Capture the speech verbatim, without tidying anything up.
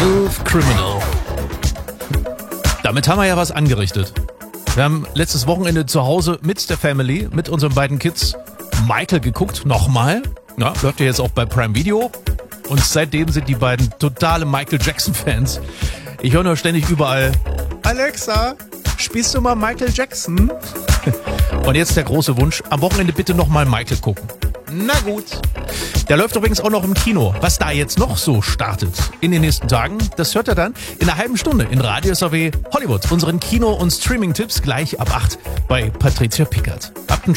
Smooth Criminal. Damit haben wir ja was angerichtet. Wir haben letztes Wochenende zu Hause mit der Family, mit unseren beiden Kids, Michael geguckt. Nochmal. Ja, läuft ja jetzt auch bei Prime Video. Und seitdem sind die beiden totale Michael Jackson-Fans. Ich höre nur ständig überall: Alexa, spielst du mal Michael Jackson? Und jetzt der große Wunsch: am Wochenende bitte nochmal Michael gucken. Na gut. Der läuft übrigens auch noch im Kino. Was da jetzt noch so startet in den nächsten Tagen, das hört ihr dann in einer halben Stunde in Radio S R W Hollywood. Unseren Kino- und Streaming-Tipps gleich ab acht bei Patricia Pickert. Habt einen